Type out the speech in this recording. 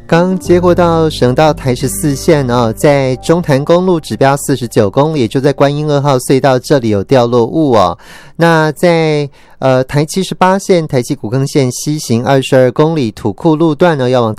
刚接过到省道台14线哦，在中潭公路指标49公里，也就在观音2号隧道这里有掉落物哦。那在台78线台七古坑线西行22公里土库路段呢，要往